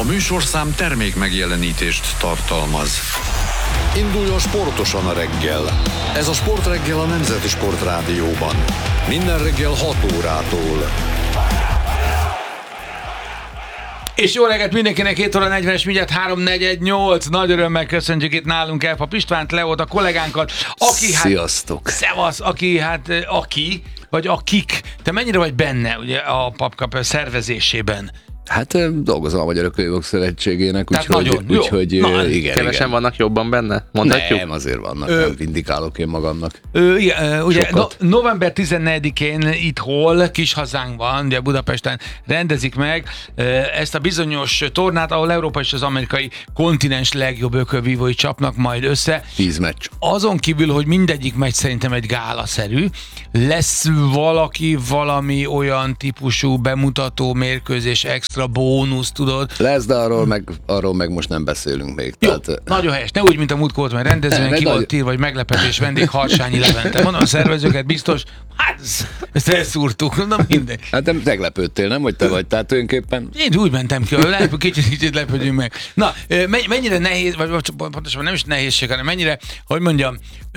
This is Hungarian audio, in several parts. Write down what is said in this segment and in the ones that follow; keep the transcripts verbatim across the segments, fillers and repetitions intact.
A műsorszám termék megjelenítést tartalmaz. Induljon sportosan a reggel. Ez a Sportreggel a Nemzeti Sportrádióban. Minden reggel hat órától. És jó reggelt mindenkinek, két óra negyvenes, mindjárt három negyvennyolc. Nagy örömmel köszöntjük itt nálunk Elfap Istvánt, Leót, a kollégánkat, aki hát... Sziasztok! Szevasz, aki hát, aki, vagy akik. Te mennyire vagy benne ugye a Papkap szervezésében? Hát dolgozom a Magyar Könyvok Szövetségének, úgyhogy úgy, úgy, Na, igen. Kevesen igen. vannak jobban benne? Mondhatjuk? Nem, azért vannak, Ö, nem vindikálok én magamnak. Ö, igen, ugye no, november tizennegyedikén itt hol, kis hazánkban, ugye Budapesten rendezik meg ezt a bizonyos tornát, ahol Európa és az amerikai kontinens legjobb ökölvívói csapnak majd össze. Tíz meccs. Azon kívül, hogy mindegyik meccs szerintem egy gálaszerű, lesz valaki valami olyan típusú bemutató mérkőzés, extra bónusz, tudod? Lesz, de arról meg, arról meg most nem beszélünk még. Jó, tehát... nagyon helyes. Ne úgy, mint a múltkor volt, mert rendezően ki volt ír, vagy meglepetés vendég Harsányi Levente. Mondom, a szervezőket biztos, hát ezt elszúrtuk, na mindegy. Hát nem meglepődtél, nem? Hogy te vagy, tehát tulajdonképpen... Én úgy mentem ki, hogy kicsit, kicsit lepődjünk meg. Na, mennyire nehéz, vagy pontosan nem is nehézség, hanem mennyire, hogy mondjam,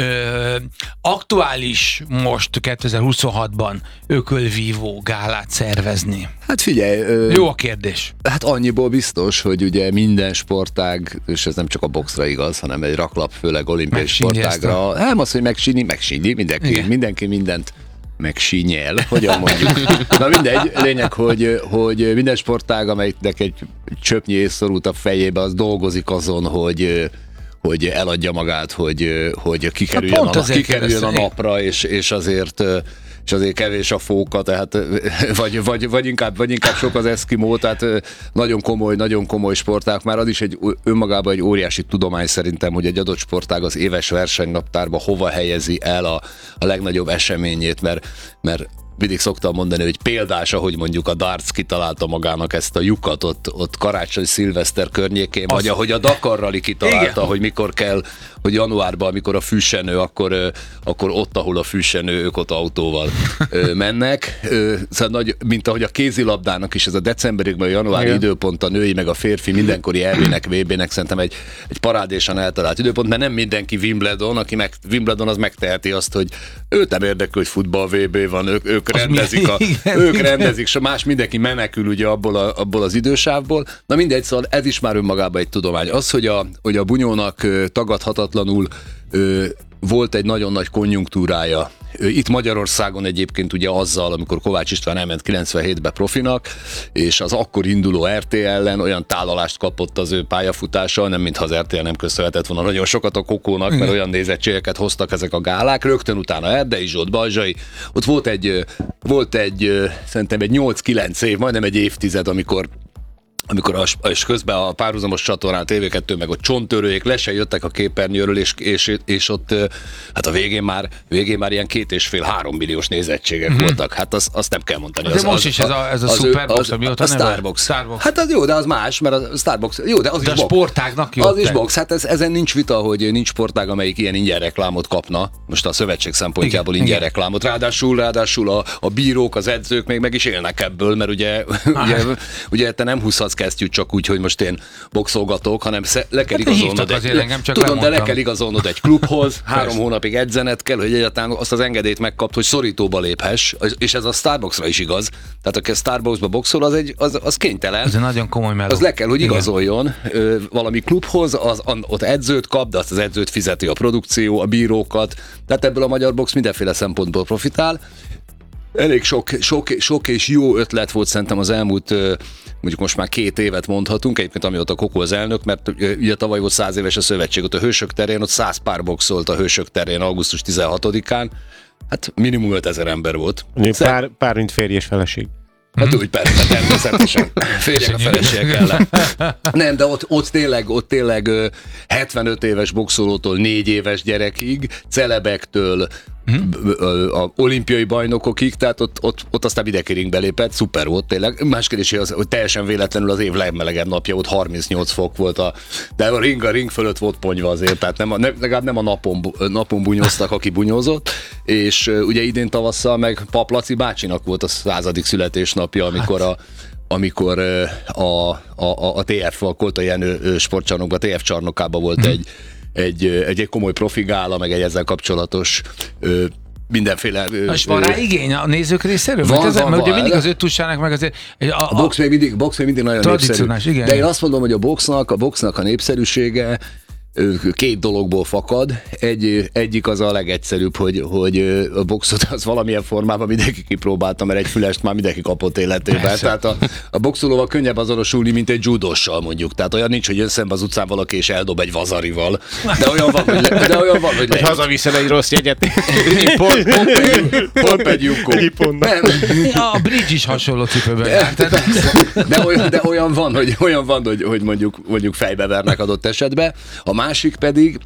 ö, aktuális most kétezer-huszonhatban ökölvívó gálát szervezni? Hát figyelj... Ö... Jó a kérdés. Hát annyiból biztos, hogy ugye minden sportág, és ez nem csak a boxra igaz, hanem egy raklap, főleg olimpiai sportágra. Nem az, hogy megsínyi, megsínyi, mindenki, mindenki mindent megsínyel, hogyan mondjuk. Na mindegy, lényeg, hogy, hogy minden sportág, amelynek egy csöpnyi észorult a fejébe, az dolgozik azon, hogy hogy eladja magát, hogy, hogy kikerüljön, a, kikerüljön a napra, és, és azért és azért kevés a fóka, tehát vagy, vagy, vagy, inkább, vagy inkább sok az eszkimó, tehát nagyon komoly, nagyon komoly sportág. Már az is egy önmagában egy óriási tudomány szerintem, hogy egy adott sportág az éves versenynaptárba hova helyezi el a, a legnagyobb eseményét, mert, mert mindig szoktam mondani, hogy példás, ahogy mondjuk a darts kitalálta magának ezt a lyukat ott, ott karácsony-szilveszter környékén, vagy ahogy a Dakar Rally kitalálta, igen, hogy mikor kell, hogy januárban, amikor a fűsenő, akkor, akkor ott, ahol a fűsenő, ők ott autóval mennek. Szóval nagy, mint ahogy a kézilabdának is ez a decemberig, vagy a januári igen, időpont a női, meg a férfi mindenkori é bének, vé bének szerintem egy, egy parádésan eltalált időpont, mert nem mindenki Wimbledon, aki meg, Wimbledon az megteheti azt, hogy őt nem érdekel, hogy futball vé bé van, ők, ők rendezik, a, igen, ők rendezik, és más mindenki menekül ugye abból, a, abból az idősávból. Na mindegy, szóval ez is már önmagában egy tudomány. Az, hogy a, hogy a bunyónak tagadhatatlanul ö, volt egy nagyon nagy konjunktúrája. Itt Magyarországon egyébként ugye azzal, amikor Kovács István elment kilencvenhétbe profinak, és az akkor induló er té ellen olyan tálalást kapott az ő pályafutása, nem mintha az er té el nem köszönhetett volna nagyon sokat a Kokónak, mert olyan nézettségeket hoztak ezek a gálák. Rögtön utána Erdei Zsolt, Balzsai. Ott volt egy, volt egy szerintem egy nyolc-kilenc év, majdnem egy évtized, amikor amikor a, és közben a párhuzamos csatornán té vé kettő meg ott csonttörőjék le se jöttek a képernyőről, és, és, és ott hát a végén már, végén már ilyen két és fél, három milliós nézettségek mm-hmm. voltak. Hát azt, azt nem kell mondani. De az, most az, is ez a, ez a Superbox, ami ott a Starbox. Starbox. Hát az jó, de az más, mert a Starbox, jó, de az de is a box. Sportágnak jó. Az is box. Hát ez, ezen nincs vita, hogy nincs sportág, amelyik ilyen ingyen reklámot kapna. Most a szövetség szempontjából igen, ingyen igen. reklámot. Ráadásul, ráadásul a, a bírók, az edzők még meg is élnek ebből, mert ugye, ugye, ugye te nem húzhatsz kesztyűt csak úgy, hogy most én boxolgatok, hanem le kell hát igazolnod egy, le, tudom, de le kell igazolnod egy klubhoz, három hónapig edzened kell, hogy egyáltalán azt az engedélyt megkapt, hogy szorítóba léphess, és ez a Starboxra is igaz. Tehát aki a Starboxba boxol, az, egy, az, az kénytelen. Ez egy nagyon komoly meló. Az le kell, hogy igazoljon ö, valami klubhoz, az, ott edzőt kap, de azt az edzőt fizeti a produkció, a bírókat, tehát ebből a magyar box mindenféle szempontból profitál. Elég sok, sok, sok és jó ötlet volt szerintem az elmúlt, mondjuk most már két évet mondhatunk, egyébként amióta Kokó az elnök, mert ugye tavaly volt száz éves a szövetség, ott a Hősök terén, ott száz pár boxolt a Hősök terén augusztus tizenhatodikán, hát minimum ötezer ember volt. Pár, pár mint férj és feleség. Hát úgy persze, természetesen. Férjek a feleségek ellen. Nem, de ott, ott tényleg, ott tényleg hetvenöt éves boxolótól négy éves gyerekig, celebektől, hmm. a olimpiai bajnokokig, tehát ott, ott, ott aztán mindenki ringbe lépett, szuper volt tényleg. Más kérdés, az, hogy teljesen véletlenül az év legmelegebb napja, ott harmincnyolc fok volt, a, de a ring, a ring fölött volt ponyva azért, tehát nem a, ne, legalább nem a napon, napon bunyóztak, aki bunyózott, és ugye idén tavasszal meg Pap Laci bácsinak volt a századik születésnapja, amikor a amikor a, a, a té ef, a Koltai Jenő sportcsarnokban, a té ef csarnokában volt hmm. egy, egy, egy, egy komoly profigála, meg egy ezzel kapcsolatos ö, mindenféle... És van rá igény a nézők részéről? Van, van, van, mert ugye van. mindig az öttusának meg azért... A, a, a box még mindig, box még mindig nagyon népszerű. Igen. De én azt mondom, hogy a boxnak, a boxnak a népszerűsége két dologból fakad. Egy, egyik az a legegyszerűbb, hogy, hogy a boxot az valamilyen formában mindenki kipróbálta, mert egy fülest már mindenki kapott életében. Persze. Tehát a, a boxolóval könnyebb azonosulni, mint egy judossal mondjuk. Tehát olyan nincs, hogy jön szembe az utcán valaki és eldob egy vazarival. De olyan van, hogy, le, de olyan van, hogy, hogy hazaviszel egy rossz jegyet. Pont egy lyukó. A bridge is hasonló cipőben jár. De olyan, de olyan van, hogy, olyan van, hogy, hogy mondjuk, mondjuk fejbe vernek adott esetben. A másik pedig,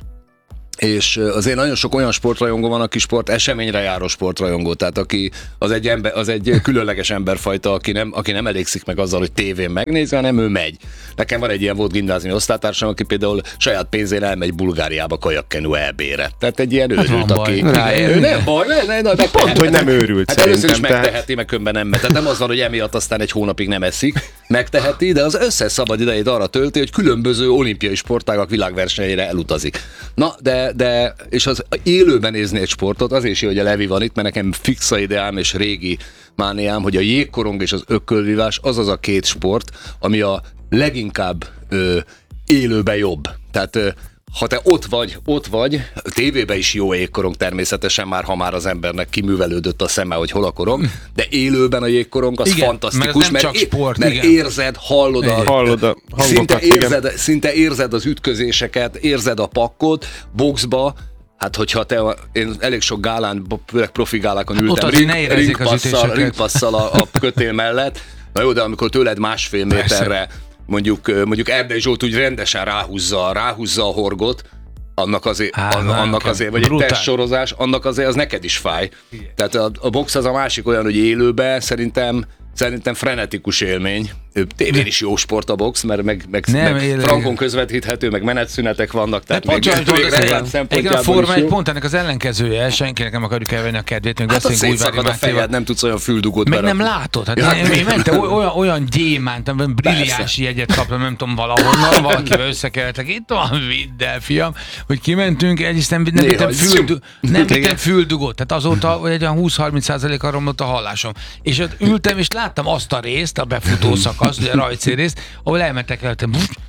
és azért nagyon sok olyan sportrajongó van, aki sport eseményre járó sportrajongó, tehát aki az egy, ember, az egy különleges emberfajta, aki nem, aki nem elégszik meg azzal, hogy tévén megnézi, hanem ő megy. Nekem van egy ilyen volt gimnáziumi osztálytársam, aki például saját pénzére elmegy Bulgáriába kajakkenu é bé-re. Tehát egy ilyen őrült, aki... Ő nem baj, ne, ne, ne, pont, hogy nem őrült. Hát először is megteheti, meg különben nem megy. Tehát nem az van, hogy emiatt aztán egy hónapig nem eszik, megteheti, de az összes szabad idejét arra tölti, hogy különböző olimpiai sportágak világversenyére elutazik. Na, de de, és az élőben nézni egy sportot, azért is jó, hogy a Levi van itt, mert nekem fixa ideám és régi mániám, hogy a jégkorong és az ökölvívás az az a két sport, ami a leginkább ö, élőben jobb. Tehát ö, ha te ott vagy, ott vagy, a tévében is jó jégkorong természetesen már, ha már az embernek kiművelődött a szeme, hogy hol a korong, de élőben a jégkorong az igen, fantasztikus, mert, mert, é- sport, mert érzed, hallod a, hallod a szinte, érzed, szinte érzed az ütközéseket, érzed a pakkot, boxba. Hát, hogyha te, én elég sok gálán, főleg profi gálákon hát ültem, ring, ringpasszal, ringpasszal a, a kötél mellett, na jó, de amikor tőled másfél méterre mondjuk, mondjuk Erdei Zsolt úgy rendesen ráhúzza, ráhúzza a horgot, annak azért, Há, an, annak azért vagy brutál. Egy testsorozás, annak azért az neked is fáj. Igen. Tehát a, a box az a másik olyan, hogy élőben szerintem Szerintem frenetikus élmény. Tévén is jó sport a box, mert meg, meg, meg frankon közvetíthető, meg menetszünetek vannak. Tehát még, még reklám szempontjából a Forma egy pont ennek az ellenkezője, senkinek nem akarjuk elvenni a kedvét, még hát beszéljünk Újvári Mátéval. Nem tudsz olyan füldugót meg nem látod. Hát ja, én, én mentem olyan, olyan gyémánt, brilliási jegyet kaptam, nem tudom, valahonnan, valakivel összekeltek. Itt van, vidd el, fiam, hogy kimentünk, egyrészt nem, nem vittem füldugót, nem vittem füldugót. Tehát azóta egy olyan húsz-harminc százalékra romlott a hallásom. És ott ültem, és láttam azt a részt, a befutó szakasz, ugye a rajci részt, ahol elmentek el,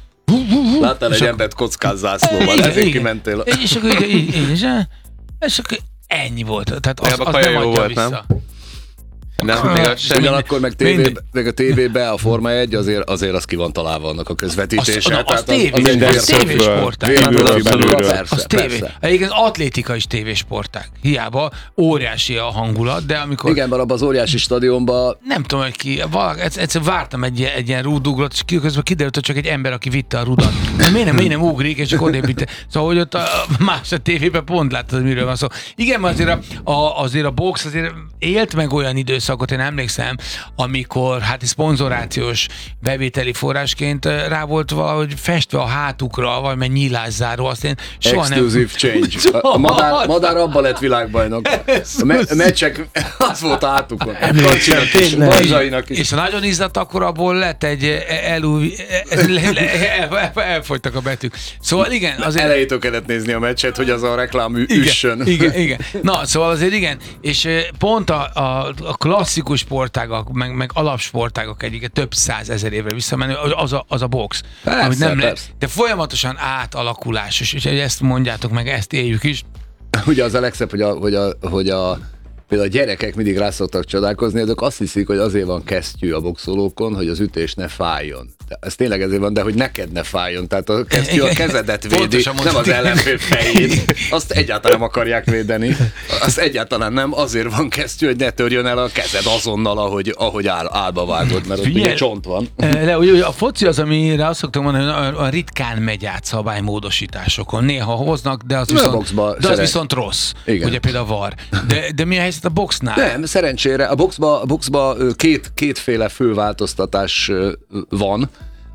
láttál egy embert kockázzászlóval, ezért kimentél. És akkor így, és, és akkor ennyi volt. Tehát az, az nem adja vissza. Nem? Nem, még ugyanakkor meg, tévé, meg a tévében a Forma egy azért, azért az ki van találva annak a közvetítése. Az, az, az, tévé, az, az tévésportág. Az tévé. Egyébként atlétika is tévésportág. Hiába óriási a hangulat, de amikor... Igen, mert abban az óriási stadionban... Nem tudom, hogy ki, valaki, egyszer vártam egy, egy ilyen rúdugrot, és közben kiderült, hogy csak egy ember, aki vitte a rudat. De miért nem, miért nem ugrik, és csak odébb vitte. Szóval, hogy ott a más a tévében pont láttad, hogy miről van szó. Igen, mert azért a, a, azért a box azért élt meg olyan időszakot, én emlékszem, amikor hát szponzorációs bevételi forrásként rá volt valahogy festve a hátukra, vagy meg nyílászáró, azt én soha Exclusive nem... change. A madár, madár abban lett világbajnok. A, me- a meccsek az volt a hátukon. És, és nagyon izzadt, akkor abból lett egy elú... elfogytak a betűk. Szóval igen, azért... Elejétől kellett nézni a meccset, hogy az a reklám üssön. Igen, igen. Na, szóval azért igen, és pont a, a, a klasszikus sportágak, meg, meg alapsportágak egyiket több százezer évre visszamenő, az a, az a box. Persze, amit nem persze. Le, de folyamatosan átalakulásos, és ezt mondjátok meg, ezt éljük is. Ugye az a legszebb, hogy a, hogy a, hogy a például a gyerekek mindig rá szoktak csodálkozni, azok azt hiszik, hogy azért van kesztyű a boxolókon, hogy az ütés ne fájjon. Ez tényleg ezért van, de hogy neked ne fájjon. Tehát a kesztyű a kezedet védi, nem az ellenfél fejét. Azt egyáltalán nem akarják védeni. Azt egyáltalán nem. Azért van kesztyű, hogy ne törjön el a kezed azonnal, ahogy, ahogy áll, állba vágod, mert ott ugye csont van. De ugye a foci az, amire azt szoktam mondani, hogy a ritkán megy át szabálymódosításokon. Néha hoznak, de az viszont, de az viszont rossz. Igen. Ugye például a var. De, de mi a helyzet a boxnál? Nem, szerencsére. A boxba, a boxba két, kétféle fő változtatás van.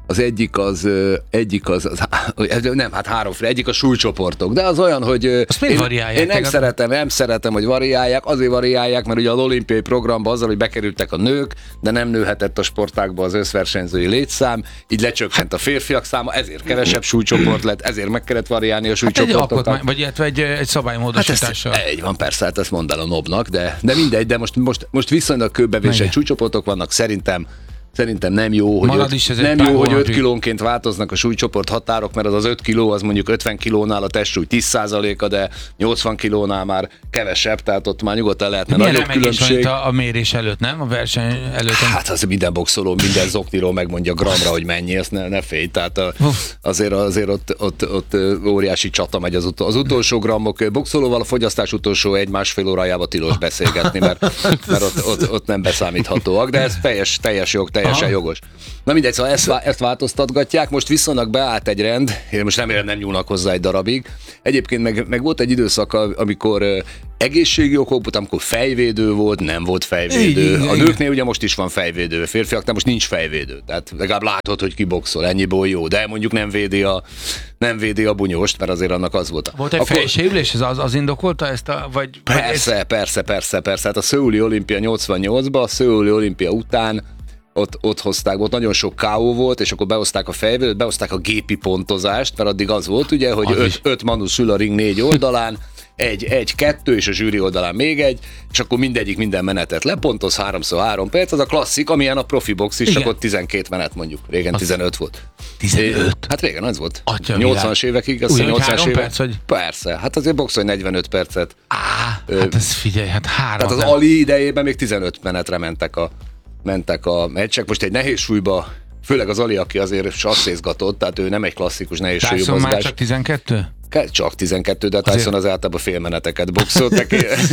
Az egyik az, egyik az, az, nem, hát háromféle, egyik a súlycsoportok, de az olyan, hogy azt én, én nem szeretem, nem szeretem, hogy variálják, azért variálják, mert ugye az olimpiai programban azzal, hogy bekerültek a nők, de nem nőhetett a sportágba az összversenyzői létszám, így lecsökkent a férfiak száma, ezért kevesebb súlycsoport lett, ezért meg kellett variálni a súlycsoportokat. Hát egy vagy illetve egy, egy szabálymódosítással. Hát egy van, persze, hát ezt mondd el a nobnak, de, de mindegy, de most, most, most viszonylag kőbevésett súlycsoportok vannak, szerintem Szerintem nem jó, hogy, öt, nem jó, hogy öt kilónként változnak a súlycsoport határok, mert az az öt kiló, az mondjuk ötven kilónál a testsúly tíz százaléka, de nyolcvan kilónál már kevesebb, tehát ott már nyugodtan lehetne milyen nagyobb különbség. A, a mérés előtt, nem? A verseny előtt. Hát az minden boxoló, minden zokniról megmondja gramra, hogy mennyi, ezt ne, ne félj. Tehát a, azért, azért ott, ott, ott óriási csata megy az, utol, az utolsó grammok. Boxolóval a fogyasztás utolsó egy-másfél órájába tilos beszélgetni, mert, mert ott, ott, ott nem beszámíthatóak, de ez teljes, teljes jog, teljes teljesen jogos. Na mindegy, szóval ezt, ezt változtatgatják, most viszonylag beállt egy rend, én most remélem nem nyúlnak hozzá egy darabig. Egyébként meg, meg volt egy időszak, amikor uh, egészségi okok volt, amikor fejvédő volt, nem volt fejvédő. Igen, a nőknél igen. Ugye most is van fejvédő, a férfiaknál most nincs fejvédő. Tehát legalább látod, hogy ki boxol, ennyiból jó, de mondjuk nem védi a, nem védi a bunyost, mert azért annak az volt. Volt egy akkor... fejsérülés, ez az, az indokolta ezt a... Vagy, persze, vagy ez... persze, persze, persze. Hát a szöuli olimpia nyolcvannyolcban, a szöuli olimpia után Ott, ott hozták, ott nagyon sok ká ó volt, és akkor behozták a fejvédőt, behozták a gépi pontozást, mert addig az volt ugye, hogy öt, öt manus ül a ring négy oldalán, egy, egy, kettő, és a zsűri oldalán még egy, és akkor mindegyik minden menetet lepontoz, háromszor három perc, az a klasszik, amilyen a profi box is, igen. Csak ott tizenkét menet mondjuk, régen az tizenöt volt. tizenöt? Hát régen az volt. Atya nyolcvanas évekig, azt hiszem nyolcvanas évek. Perc, hogy... Persze, hát azért boxolj negyvenöt percet. Á, Ö, hát ez figyelj, hát három. Tehát az Ali idejében még tizenöt menetre mentek a mentek a meccsek. Most egy nehéz súlyba, főleg az Ali, aki azért sasszézgatott, tehát ő nem egy klasszikus nehéz súlyú mozgás. Tyson már csak tizenkettő? Csak tizenkettő, de a Tyson az általában félmeneteket boxolt.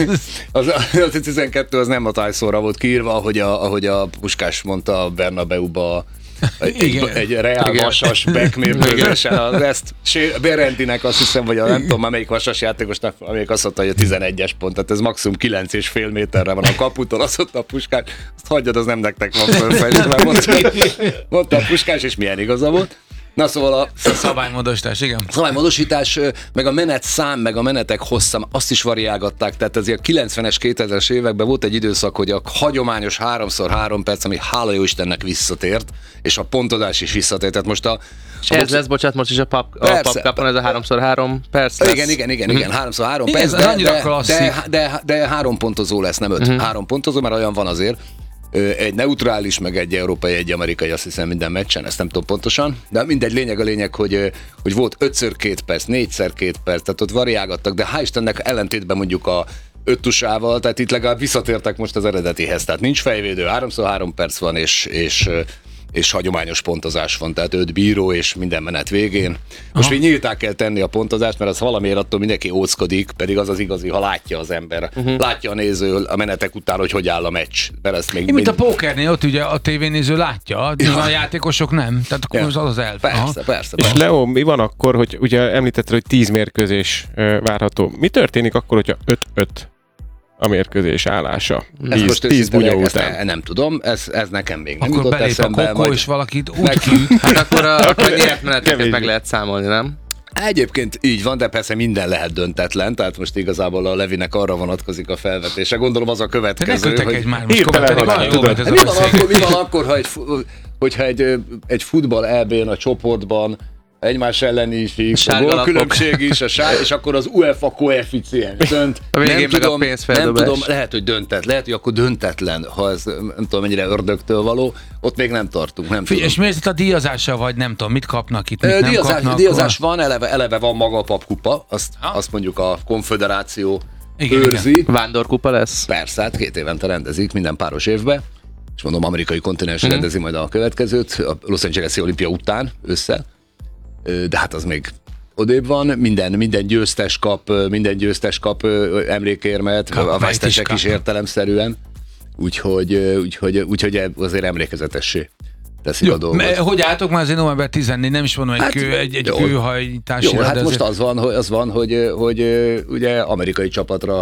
az, az tizenkettő az nem a Tysonra volt kiírva, ahogy a, ahogy a Puskás mondta a Bernabeu-ba, egy, egy reál vasas backmérkőzésen, ezt Berendinek azt hiszem, vagy a nem tudom, melyik vasas játékosnak, amelyik azt mondta, hogy a tizenegyes pont, tehát ez maximum kilenc és fél méterre van a kaputól, azt mondta a Puskás, azt hagyjad, az nem nektek van fölfejlődve, mondta, mondta a Puskás, és milyen igaza volt. Na szóval a, a szabálymódosítás, igen. A szabálymódosítás, meg a menet szám, meg a menetek hossza, azt is variálgatták, tehát azért a kilencvenes, kétezres években volt egy időszak, hogy a hagyományos háromszor három perc, ami hála jó Istennek visszatért, és a pontozás is visszatért, tehát most a... És a ez box... lesz, bocsánat, most is a pap, a papkapon ez a háromszor három perc lesz. Igen, igen, igen, igen, háromszor három perc, de, de, de, de, de három pontozó lesz, nem öt. Uh-huh. Három pontozó, mert olyan van azért. Egy neutrális, meg egy európai, egy amerikai, azt hiszem minden meccsen, ezt nem tudom pontosan, de mindegy, lényeg a lényeg, hogy, hogy volt ötször két perc, négyszer két perc, tehát ott variálgattak, de hál' Istennek ellentétben mondjuk a öttusával, tehát itt legalább visszatértek most az eredetihez, tehát nincs fejvédő, háromszor három perc van, és, és és hagyományos pontozás van, tehát öt bíró és minden menet végén. Most még nyíltá kell tenni a pontozást, mert az valamiért attól mindenki óckodik, pedig az az igazi, ha látja az ember. Uh-huh. Látja a néző a menetek után, hogy hogy áll a meccs. Ezt még, Én, mint mind... a pókernél, ott ugye a tévénéző látja, ja. A játékosok nem. Tehát akkor ja. Az az elv. Persze, persze, persze. És Leo, mi van akkor, hogy ugye említetted, hogy tíz mérkőzés várható. Mi történik akkor, hogyha öt-öt a mérkőzés állása? Ezt most tíz bunyó után. Ne, nem tudom, ez, ez nekem még nem jutott eszembe. Akkor belép a kokó, és valakit úgy kiüt. Hát akkor a, a nyert meneteket meg lehet számolni, nem? Egyébként így van, de persze minden lehet döntetlen, tehát most igazából a Levinek arra vonatkozik a felvetése. Gondolom az a következő, hogy... Egy már most kommentálni, mi van akkor, mi van akkor, ha egy, hogyha egy, egy futball é bén a csoportban egymás ellen is, a gólkülönbsség is, a sár, és akkor az UEFA koeficiens dönt. A végén nem meg tudom, a nem tudom, lehet, hogy döntet, lehet, hogy akkor döntetlen, ha ez nem tudom mennyire ördögtől való, ott még nem tartunk, nem Figyelj, tudom. És miért a díjazással vagy, nem tudom, mit kapnak itt, mit Ö, nem díjazás, kapnak? Díjazás van, eleve, eleve van maga a papkupa, azt, azt mondjuk a konföderáció igen, őrzi. Igen. Vándorkupa lesz? Persze, hát két évente rendezik, minden páros évben, és mondom, amerikai kontinens mm. rendezi majd a következőt, a Los Angeles-i olimpia után, ősszel. De hát az még odébb van, minden, minden győztes kap, minden győztes kap emlékérmet, kap, a vesztesek is, is értelemszerűen, úgyhogy, úgyhogy, úgyhogy azért emlékezetessé teszik jó, a dolgot. Hogy álltok már azért november tizennegyedike, nem is mondom, egy, hát, kő, egy, egy kőhajtásra. Jó, hát most azért... az van, hogy, az van hogy, hogy ugye amerikai csapatra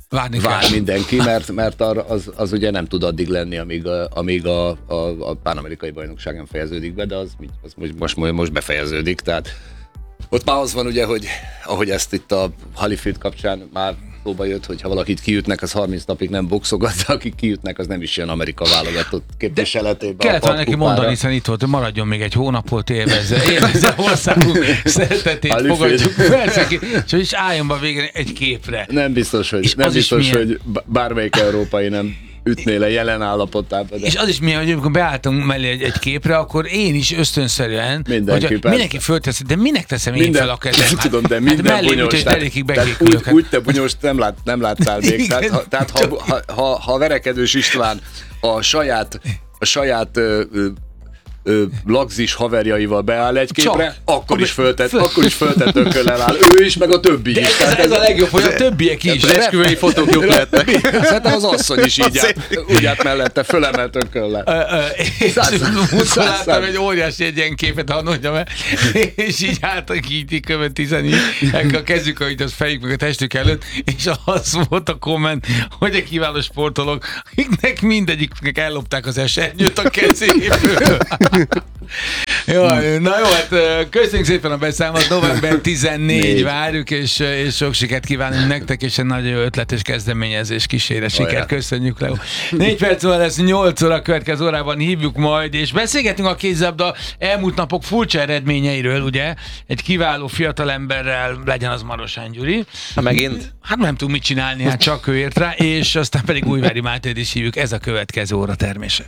Várni vár kell. mindenki, mert, mert arra az, az ugye nem tud addig lenni, amíg a, amíg a, a, a pánamerikai bajnokság nem fejeződik be, de az, az most, most, most befejeződik, tehát ott már az van ugye, hogy ahogy ezt itt a Holyfield kapcsán már szóba jött, hogy ha valakit kiütnek, az harminc napig nem boxogat, de akik kiütnek, az nem is jön Amerika válogatott képviseletében. Kellett volna neki mondani, hiszen itt volt, hogy maradjon még egy hónapot, élvezze, élvezze országunk szeretetét, fogadjuk. Persze, és is álljon be végén egy képre. Nem biztos, hogy, nem biztos, hogy bármelyik európai nem ütné le jelen állapotában. De... És az is milyen, hogy amikor beálltunk mellé egy, egy képre, akkor én is ösztönszerűen, mindenki, hogy mindenki föltesz, de minek teszem minden, én fel a kezem? Nem tudom, de minden hát bunyós. Tehát, tehát úgy, úgy te bunyós nem, lát, nem láttál még. Tehát, ha, tehát ha, ha, ha, ha Verekedős István a saját, a saját ö, ö, ö, lagzis haverjaival beáll egy képre, Csak. akkor is föltett, föl... akkor is föltett ököllel áll. Ő is, meg a többi is. Ez, ez, ez a legjobb, hogy a többiek is. Az esküvői fotók jobb lettek. Szerintem az asszony is így állt, úgy állt mellette, fölemelt ököllel. És múltkor láttam egy óriási egyenképet, ha mondjam el, és így álltak így követ tizen, a kezük, ahogy az fejük meg a testük előtt, és az volt a komment, hogy a kiváló sportolók, akiknek mindegyiknek ellopták az esernyőt a kezéből. Jó, na jó, hát köszönjük szépen a beszámot, november tizennégy várjuk, és, és sok sikert kívánunk nektek, és egy nagyon jó ötletes kezdeményezés kísérre sikert. Köszönjük, Leo. Négy perc van lesz, nyolc óra, következő órában hívjuk majd, és beszélgetünk a kézilabda elmúlt napok furcsa eredményeiről, ugye? Egy kiváló fiatalemberrel, legyen az Marosán Gyuri. Ha megint? Hát nem tud mit csinálni, hát csak ő ért rá, és aztán pedig Újvári Mátét is hívjuk, ez a következő óra termése.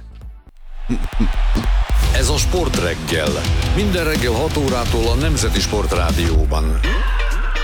Ez a Sportreggel. Minden reggel hat órától a Nemzeti Sportrádióban.